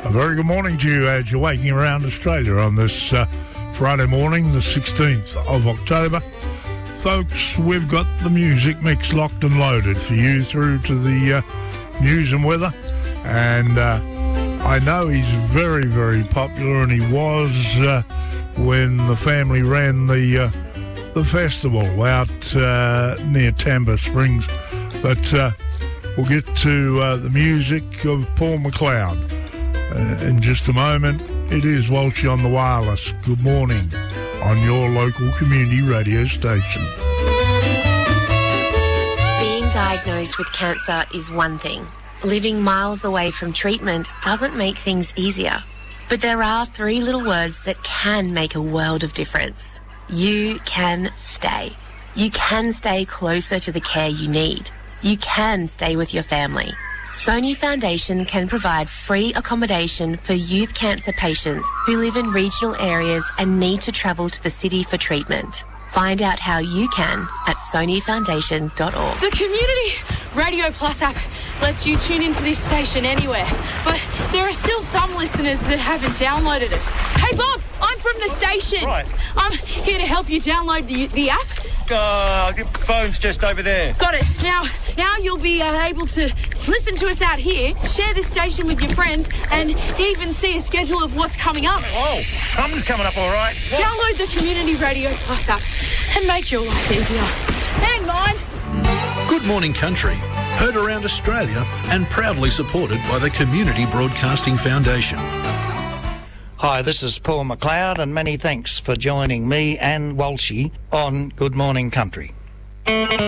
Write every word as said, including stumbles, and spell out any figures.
A very good morning to you as you're waking around Australia on this uh, Friday morning, the sixteenth of October. Folks, we've got the music mix locked and loaded for you through to the uh, news and weather. And uh, I know he's very, very popular, and he was uh, when the family ran the uh, the festival out uh, near Tampa Springs. But uh, we'll get to uh, the music of Paul McLeod uh, in just a moment. It is Walshy on the Wireless. Good morning on your local community radio station. Being diagnosed with cancer is one thing. Living miles away from treatment doesn't make things easier. But there are three little words that can make a world of difference. You can stay. You can stay closer to the care you need. You can stay with your family. Sony Foundation can provide free accommodation for youth cancer patients who live in regional areas and need to travel to the city for treatment. Find out how you can at sony foundation dot org. The Community Radio Plus app lets you tune into this station anywhere, but there are still some listeners that haven't downloaded it. Hey Bob, I'm from the station. Right. I'm here to help you download the, the app. Uh, the phone's just over there. Got it. Now, now you'll be uh, able to listen to us out here, share this station with your friends, and even see a schedule of what's coming up. Oh, something's coming up all right. What? Download the Community Radio Plus app and make your life easier. And mine. Good Morning Country, heard around Australia and proudly supported by the Community Broadcasting Foundation. Hi, this is Paul McLeod, and many thanks for joining me and Walshy on Good Morning Country.